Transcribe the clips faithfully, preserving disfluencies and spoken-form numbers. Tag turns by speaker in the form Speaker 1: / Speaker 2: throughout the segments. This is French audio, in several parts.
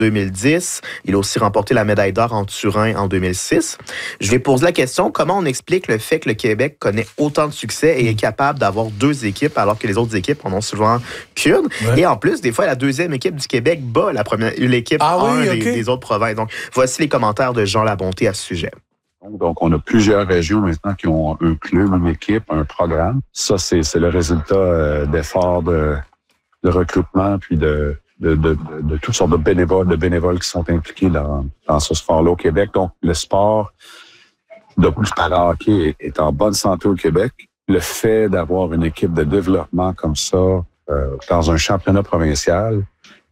Speaker 1: deux mille dix. Il a aussi remporté la médaille d'or en Turin en deux mille six. Je vais poser la question, comment on explique le fait que le Québec connaît autant de succès et est capable d'avoir deux équipes alors que les autres équipes en ont souvent qu'une? Ouais. Et en plus, des fois, la deuxième équipe du Québec bat la première, l'équipe ah oui, okay. des, des autres provinces. Donc, voici les commentaires de Jean Labonté à ce sujet.
Speaker 2: Donc, on a plusieurs régions maintenant qui ont un club, une équipe, un programme. Ça, c'est, c'est le résultat euh, d'efforts de, de recrutement puis de De, de, de, de toutes sortes de bénévoles, de bénévoles qui sont impliqués dans, dans ce sport-là au Québec. Donc, le sport de para-hockey est en bonne santé au Québec. Le fait d'avoir une équipe de développement comme ça euh, dans un championnat provincial,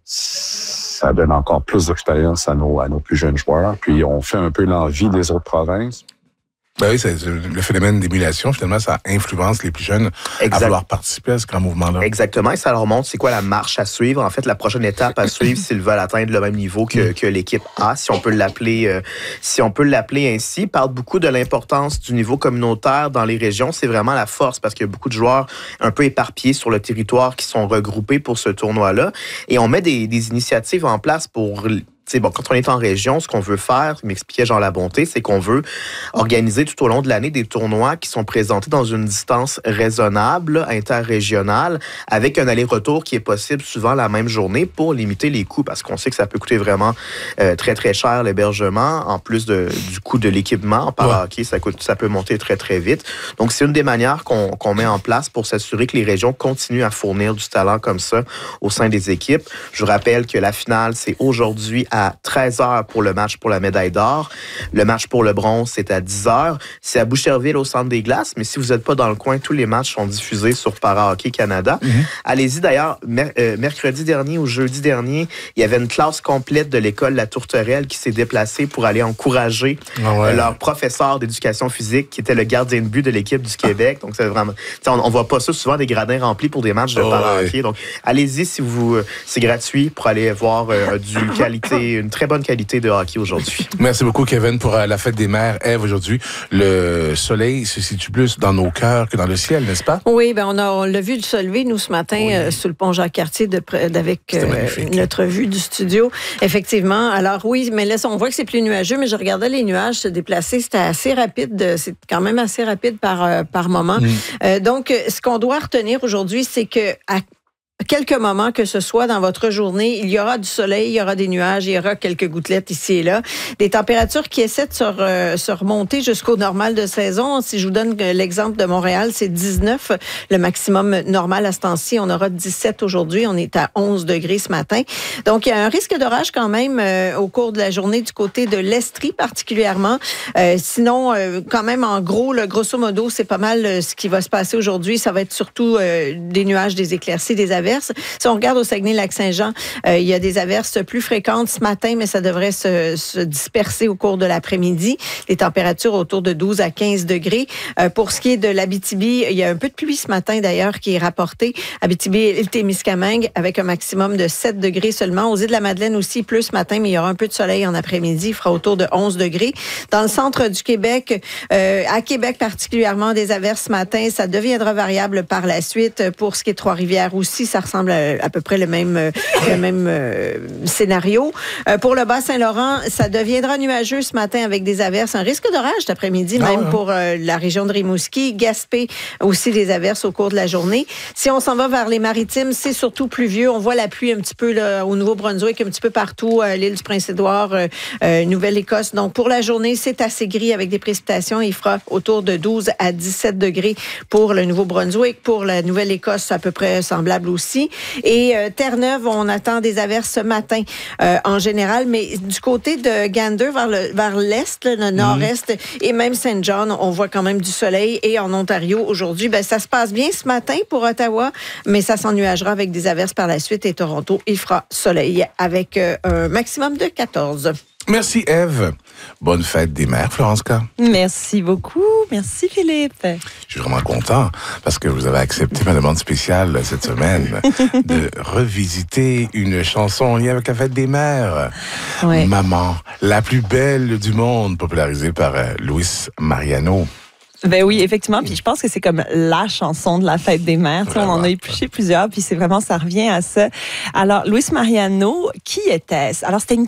Speaker 2: ça donne encore plus d'expérience à nos, à nos plus jeunes joueurs. Puis, on fait un peu l'envie des autres provinces.
Speaker 3: Ben oui, c'est, le phénomène d'émulation, finalement, ça influence les plus jeunes exact. à vouloir participer à ce grand mouvement-là.
Speaker 1: Exactement, et ça leur montre c'est quoi la marche à suivre. En fait, la prochaine étape à suivre s'ils veulent atteindre le même niveau que, que l'équipe A, si on peut l'appeler, euh, si on peut l'appeler ainsi. Parle beaucoup de l'importance du niveau communautaire dans les régions. C'est vraiment la force parce qu'il y a beaucoup de joueurs un peu éparpillés sur le territoire qui sont regroupés pour ce tournoi-là. Et on met des, des initiatives en place pour... T'sais, bon, quand on est en région, ce qu'on veut faire, m'expliquait Jean Labonté, c'est qu'on veut organiser tout au long de l'année des tournois qui sont présentés dans une distance raisonnable, interrégionale, avec un aller-retour qui est possible souvent la même journée pour limiter les coûts, parce qu'on sait que ça peut coûter vraiment euh, très, très cher l'hébergement, en plus de, du coût de l'équipement. En para-hockey, ça, coûte, ça peut monter très, très vite. Donc, c'est une des manières qu'on, qu'on met en place pour s'assurer que les régions continuent à fournir du talent comme ça au sein des équipes. Je vous rappelle que la finale, c'est aujourd'hui à à treize heures pour le match pour la médaille d'or. Le match pour le bronze, c'est à dix heures. C'est à Boucherville, au Centre des Glaces, mais si vous n'êtes pas dans le coin, tous les matchs sont diffusés sur Para-Hockey Canada. Mm-hmm. Allez-y, d'ailleurs, mer- euh, mercredi dernier ou jeudi dernier, il y avait une classe complète de l'école La Tourterelle qui s'est déplacée pour aller encourager ah ouais. euh, leur professeur d'éducation physique, qui était le gardien de but de l'équipe du Québec. Donc, c'est vraiment... On, on voit pas ça souvent, des gradins remplis pour des matchs de oh Para-Hockey. Ouais. Donc, allez-y si vous... C'est gratuit pour aller voir euh, du qualité une très bonne qualité de hockey aujourd'hui.
Speaker 3: Merci beaucoup, Kevin, pour euh, la fête des mères. Ève, aujourd'hui, le soleil se situe plus dans nos cœurs que dans le ciel, n'est-ce pas?
Speaker 4: Oui, ben on, a, on l'a vu se lever, nous, ce matin, oui. euh, sur le pont Jacques-Cartier, de, avec euh, notre vue du studio. Effectivement. Alors, oui, mais là, on voit que c'est plus nuageux, mais je regardais les nuages se déplacer. C'était assez rapide. C'est quand même assez rapide par, euh, par moment. Mm. Euh, donc, ce qu'on doit retenir aujourd'hui, c'est que à quelques moments que ce soit dans votre journée, il y aura du soleil, il y aura des nuages, il y aura quelques gouttelettes ici et là. Des températures qui essaient de se, re, se remonter jusqu'au normal de saison. Si je vous donne l'exemple de Montréal, c'est dix-neuf, le maximum normal à ce temps-ci. On aura dix-sept aujourd'hui, on est à onze degrés ce matin. Donc, il y a un risque d'orage quand même euh, au cours de la journée du côté de l'Estrie particulièrement. Euh, sinon, euh, quand même, en gros, le grosso modo, c'est pas mal euh, ce qui va se passer aujourd'hui. Ça va être surtout euh, des nuages, des éclaircies, des averses. Si on regarde au Saguenay-Lac-Saint-Jean, euh, il y a des averses plus fréquentes ce matin, mais ça devrait se, se disperser au cours de l'après-midi. Les températures autour de douze à quinze degrés. Euh, pour ce qui est de l'Abitibi, il y a un peu de pluie ce matin d'ailleurs qui est rapportée. Abitibi et Témiscamingue avec un maximum de sept degrés seulement. Aux îles de la Madeleine aussi, plus ce matin, mais il y aura un peu de soleil en après-midi. Il fera autour de onze degrés. Dans le centre du Québec, euh, à Québec particulièrement, des averses ce matin. Ça deviendra variable par la suite. Pour ce qui est de Trois-Rivières aussi, ça ressemble à, à peu près le même, le même euh, scénario. Euh, pour le Bas-Saint-Laurent, ça deviendra nuageux ce matin avec des averses. Un risque d'orage cet après-midi, ah même ouais. pour euh, la région de Rimouski. Gaspé, aussi des averses au cours de la journée. Si on s'en va vers les Maritimes, c'est surtout pluvieux. On voit la pluie un petit peu là, au Nouveau-Brunswick, un petit peu partout, euh, l'île du Prince-Édouard, euh, euh, Nouvelle-Écosse. Donc, pour la journée, c'est assez gris avec des précipitations. Il fera autour de douze à dix-sept degrés pour le Nouveau-Brunswick. Pour la Nouvelle-Écosse, à peu près semblable aussi. Et euh, Terre-Neuve, on attend des averses ce matin euh, en général, mais du côté de Gander, vers, le, vers l'est, le mmh. nord-est, et même Saint John, on voit quand même du soleil. Et en Ontario, aujourd'hui, ben, ça se passe bien ce matin pour Ottawa, mais ça s'ennuagera avec des averses par la suite. Et Toronto, il fera soleil avec euh, un maximum de quatorze.
Speaker 3: Merci, Ève. Bonne fête des mères, Florence K.
Speaker 5: Merci beaucoup. Merci, Philippe.
Speaker 3: Je suis vraiment content parce que vous avez accepté ma demande spéciale cette semaine de revisiter une chanson en lien avec la fête des mères. Ouais. Maman, la plus belle du monde, popularisée par Luis Mariano.
Speaker 5: Ben oui, effectivement. Puis je pense que c'est comme la chanson de la fête des mères. Tu sais, on en a épluché plusieurs, puis c'est vraiment, ça revient à ça. Alors, Luis Mariano, qui était-ce? Alors, c'était une